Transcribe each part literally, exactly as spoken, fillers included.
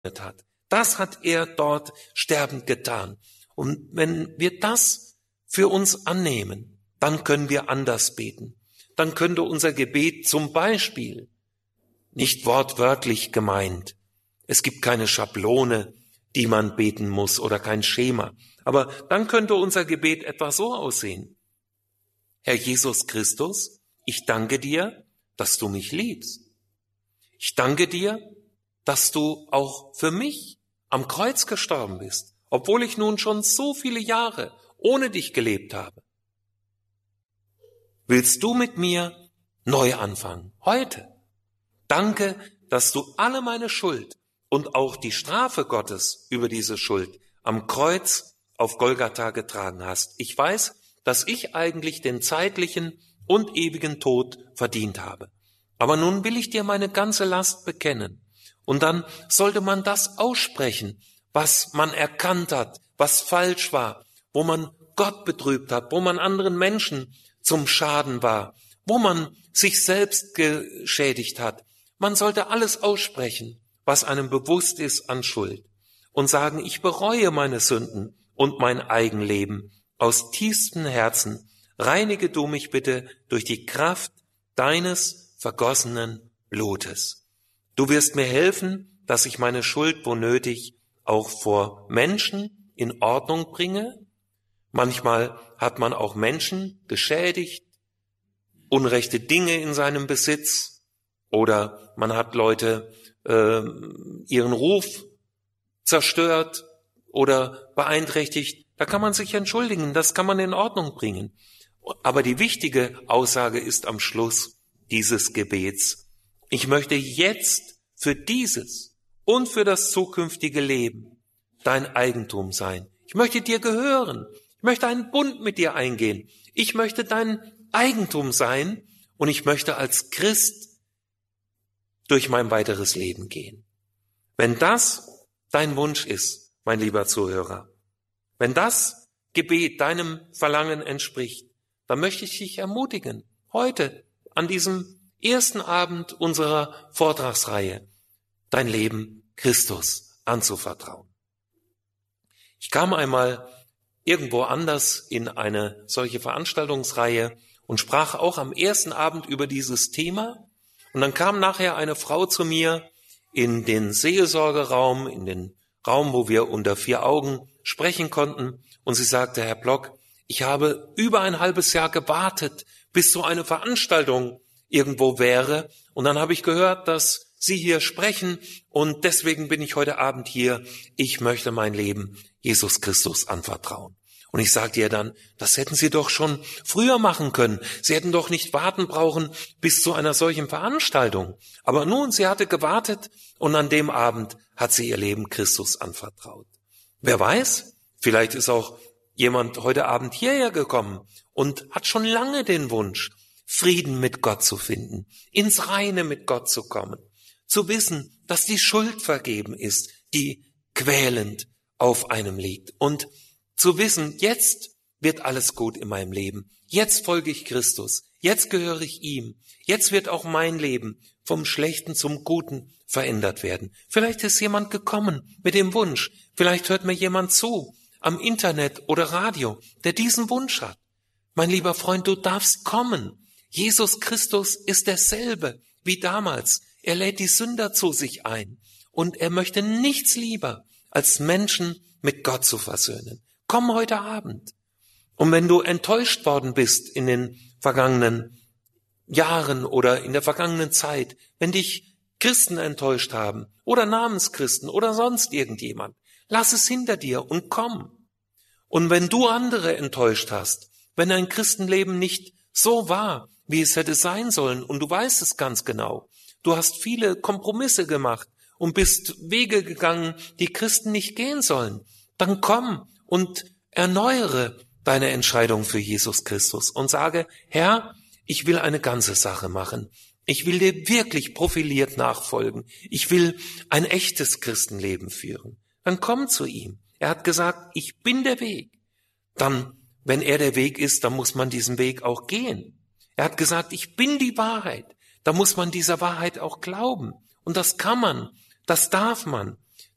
hat. Das hat er dort sterbend getan. Und wenn wir das für uns annehmen, dann können wir anders beten. Dann könnte unser Gebet zum Beispiel, nicht wortwörtlich gemeint, es gibt keine Schablone, die man beten muss oder kein Schema, aber dann könnte unser Gebet etwa so aussehen. Herr Jesus Christus, ich danke dir, dass du mich liebst. Ich danke dir, dass du auch für mich am Kreuz gestorben bist, obwohl ich nun schon so viele Jahre ohne dich gelebt habe. Willst du mit mir neu anfangen, heute? Danke, dass du alle meine Schuld und auch die Strafe Gottes über diese Schuld am Kreuz auf Golgatha getragen hast. Ich weiß, dass ich eigentlich den zeitlichen und ewigen Tod verdient habe. Aber nun will ich dir meine ganze Last bekennen. Und dann sollte man das aussprechen, was man erkannt hat, was falsch war, wo man Gott betrübt hat, wo man anderen Menschen zum Schaden war, wo man sich selbst geschädigt hat. Man sollte alles aussprechen, was einem bewusst ist an Schuld, und sagen, ich bereue meine Sünden und mein Eigenleben aus tiefstem Herzen. Reinige du mich bitte durch die Kraft deines vergossenen Blutes. Du wirst mir helfen, dass ich meine Schuld, wo nötig, auch vor Menschen in Ordnung bringe. Manchmal hat man auch Menschen geschädigt, unrechte Dinge in seinem Besitz, oder man hat Leute äh, ihren Ruf zerstört oder beeinträchtigt. Da kann man sich entschuldigen, das kann man in Ordnung bringen. Aber die wichtige Aussage ist am Schluss dieses Gebets: Ich möchte jetzt für dieses und für das zukünftige Leben dein Eigentum sein. Ich möchte dir gehören. Ich möchte einen Bund mit dir eingehen. Ich möchte dein Eigentum sein und ich möchte als Christ durch mein weiteres Leben gehen. Wenn das dein Wunsch ist, mein lieber Zuhörer, wenn das Gebet deinem Verlangen entspricht, dann möchte ich dich ermutigen, heute an diesem ersten Abend unserer Vortragsreihe dein Leben Christus anzuvertrauen. Ich kam einmal irgendwo anders in eine solche Veranstaltungsreihe und sprach auch am ersten Abend über dieses Thema. Und dann kam nachher eine Frau zu mir in den Seelsorgeraum, in den Raum, wo wir unter vier Augen sprechen konnten. Und sie sagte, Herr Block, ich habe über ein halbes Jahr gewartet, bis so eine Veranstaltung irgendwo wäre. Und dann habe ich gehört, dass Sie hier sprechen. Und deswegen bin ich heute Abend hier. Ich möchte mein Leben Jesus Christus anvertrauen. Und ich sagte ihr dann, das hätten Sie doch schon früher machen können. Sie hätten doch nicht warten brauchen bis zu einer solchen Veranstaltung. Aber nun, sie hatte gewartet und an dem Abend hat sie ihr Leben Christus anvertraut. Wer weiß, vielleicht ist auch jemand heute Abend hierher gekommen und hat schon lange den Wunsch, Frieden mit Gott zu finden, ins Reine mit Gott zu kommen, zu wissen, dass die Schuld vergeben ist, die quälend auf einem liegt, und zu wissen, jetzt wird alles gut in meinem Leben. Jetzt folge ich Christus. Jetzt gehöre ich ihm. Jetzt wird auch mein Leben vom Schlechten zum Guten verändert werden. Vielleicht ist jemand gekommen mit dem Wunsch. Vielleicht hört mir jemand zu am Internet oder Radio, der diesen Wunsch hat. Mein lieber Freund, du darfst kommen. Jesus Christus ist derselbe wie damals. Er lädt die Sünder zu sich ein. Und er möchte nichts lieber, als Menschen mit Gott zu versöhnen. Komm heute Abend. Und wenn du enttäuscht worden bist in den vergangenen Jahren oder in der vergangenen Zeit, wenn dich Christen enttäuscht haben oder Namenschristen oder sonst irgendjemand, lass es hinter dir und komm. Und wenn du andere enttäuscht hast, wenn dein Christenleben nicht so war, wie es hätte sein sollen, und du weißt es ganz genau, du hast viele Kompromisse gemacht und bist Wege gegangen, die Christen nicht gehen sollen, dann komm und erneuere deine Entscheidung für Jesus Christus und sage, Herr, ich will eine ganze Sache machen. Ich will dir wirklich profiliert nachfolgen. Ich will ein echtes Christenleben führen. Dann komm zu ihm. Er hat gesagt, ich bin der Weg. Dann, wenn er der Weg ist, dann muss man diesen Weg auch gehen. Er hat gesagt, ich bin die Wahrheit. Da muss man dieser Wahrheit auch glauben. Und das kann man, das darf man.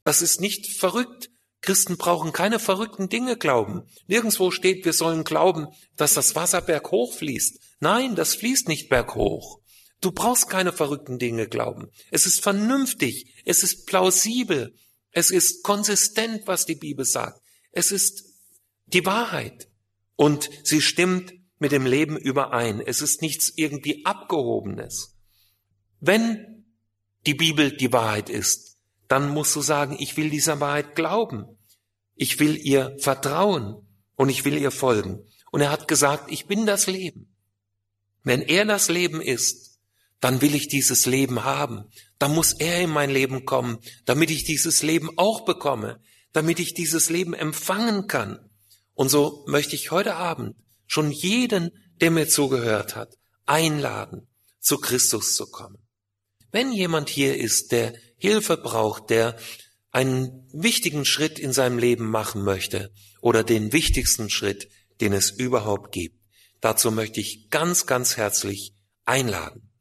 Das ist nicht verrückt. Christen brauchen keine verrückten Dinge glauben. Nirgendwo steht, wir sollen glauben, dass das Wasser berghoch fließt. Nein, das fließt nicht berghoch. Du brauchst keine verrückten Dinge glauben. Es ist vernünftig, es ist plausibel, es ist konsistent, was die Bibel sagt. Es ist die Wahrheit und sie stimmt mit dem Leben überein. Es ist nichts irgendwie Abgehobenes. Wenn die Bibel die Wahrheit ist, dann musst du sagen, ich will dieser Wahrheit glauben. Ich will ihr vertrauen und ich will ihr folgen. Und er hat gesagt, ich bin das Leben. Wenn er das Leben ist, dann will ich dieses Leben haben. Dann muss er in mein Leben kommen, damit ich dieses Leben auch bekomme, damit ich dieses Leben empfangen kann. Und so möchte ich heute Abend schon jeden, der mir zugehört hat, einladen, zu Christus zu kommen. Wenn jemand hier ist, der Hilfe braucht, der einen wichtigen Schritt in seinem Leben machen möchte oder den wichtigsten Schritt, den es überhaupt gibt, dazu möchte ich ganz, ganz herzlich einladen.